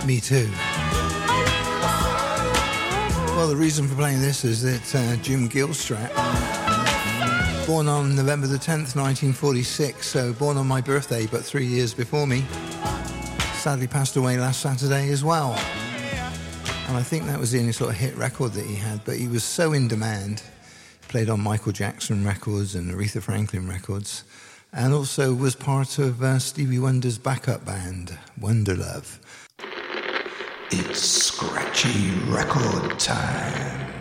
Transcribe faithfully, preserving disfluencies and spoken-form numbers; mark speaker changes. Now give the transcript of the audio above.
Speaker 1: Me Too. Well, the reason for playing this is that uh, Jim Gilstrap, born on November the tenth, nineteen forty-six, so born on my birthday, but three years before me, sadly passed away last Saturday as well. And I think that was the only sort of hit record that he had, but he was so in demand. Played on Michael Jackson records and Aretha Franklin records, and also was part of uh, Stevie Wonder's backup band, Wonderlove. It's scratchy record time.